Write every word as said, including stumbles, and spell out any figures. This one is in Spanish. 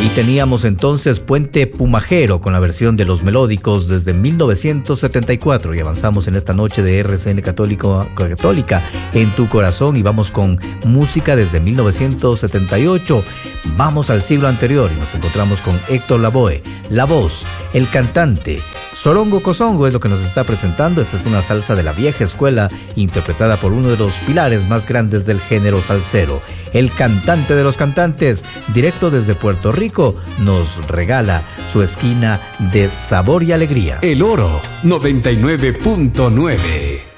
Teníamos entonces Puente Pumajero con la versión de Los Melódicos desde mil novecientos setenta y cuatro, y avanzamos en esta noche de R C N Católico, Católica en tu corazón, y vamos con música desde mil novecientos setenta y ocho. Vamos al siglo anterior y nos encontramos con Héctor Lavoe, la voz, el cantante. Sorongo Cosongo es lo que nos está presentando. Esta es una salsa de la vieja escuela interpretada por uno de los pilares más grandes del género salsero, el cantante de los cantantes, directo desde Puerto Rico, nos regala su esquina de sabor y alegría. El Oro noventa y nueve punto nueve.